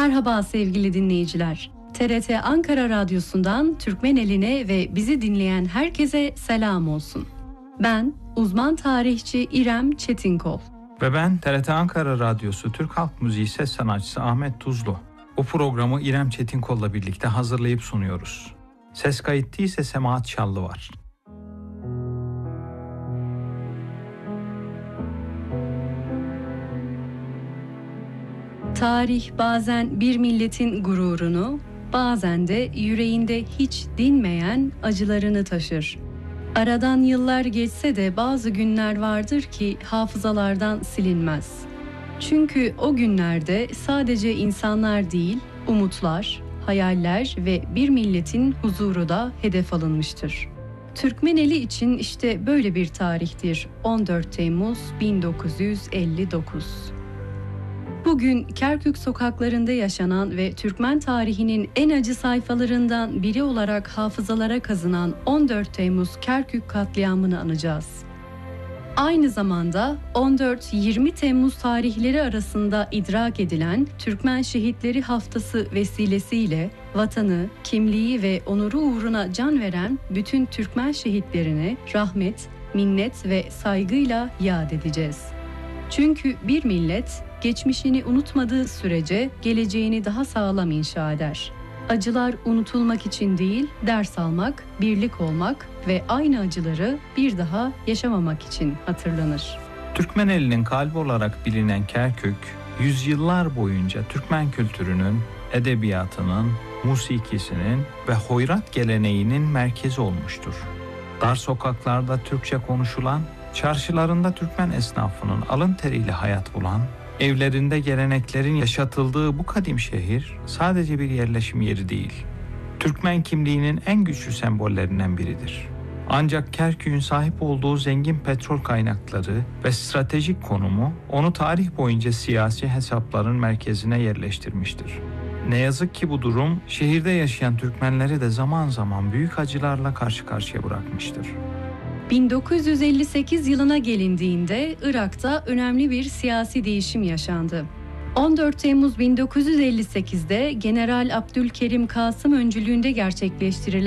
Merhaba sevgili dinleyiciler. TRT Ankara Radyosu'ndan Türkmeneline ve bizi dinleyen herkese selam olsun. Ben uzman tarihçi İrem Çetinkol. Ve ben TRT Ankara Radyosu Türk Halk Müziği ses sanatçısı Ahmet Tuzlu. Bu programı İrem Çetinkol'la birlikte hazırlayıp sunuyoruz. Ses kayıt değilse Semahat Şallı var. Tarih bazen bir milletin gururunu, bazen de yüreğinde hiç dinmeyen acılarını taşır. Aradan yıllar geçse de bazı günler vardır ki hafızalardan silinmez. Çünkü o günlerde sadece insanlar değil, umutlar, hayaller ve bir milletin huzuru da hedef alınmıştır. Türkmeneli için işte böyle bir tarihtir 14 Temmuz 1959. Bugün Kerkük sokaklarında yaşanan ve Türkmen tarihinin en acı sayfalarından biri olarak hafızalara kazınan 14 Temmuz Kerkük katliamını anacağız. Aynı zamanda 14-20 Temmuz tarihleri arasında idrak edilen Türkmen Şehitleri Haftası vesilesiyle vatanı, kimliği ve onuru uğruna can veren bütün Türkmen şehitlerini rahmet, minnet ve saygıyla yad edeceğiz. Çünkü bir millet geçmişini unutmadığı sürece geleceğini daha sağlam inşa eder. Acılar unutulmak için değil, ders almak, birlik olmak ve aynı acıları bir daha yaşamamak için hatırlanır. Türkmeneli'nin kalbi olarak bilinen Kerkük, yüzyıllar boyunca Türkmen kültürünün, edebiyatının, musikisinin ve hoyrat geleneğinin merkezi olmuştur. Dar sokaklarda Türkçe konuşulan, çarşılarında Türkmen esnafının alın teriyle hayat bulan, evlerinde geleneklerin yaşatıldığı bu kadim şehir sadece bir yerleşim yeri değil, Türkmen kimliğinin en güçlü sembollerinden biridir. Ancak Kerkük'ün sahip olduğu zengin petrol kaynakları ve stratejik konumu onu tarih boyunca siyasi hesapların merkezine yerleştirmiştir. Ne yazık ki bu durum şehirde yaşayan Türkmenleri de zaman zaman büyük acılarla karşı karşıya bırakmıştır. 1958 yılına gelindiğinde Irak'ta önemli bir siyasi değişim yaşandı. 14 Temmuz 1958'de General Abdülkerim Kasım öncülüğünde gerçekleştirilen